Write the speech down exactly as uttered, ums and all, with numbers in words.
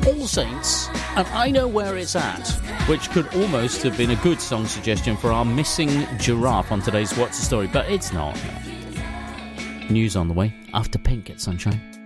All Saints, and I Know Where It's At, which could almost have been a good song suggestion for our missing giraffe on today's What's the Story, but it's not. News on the way after Pink at Sunshine.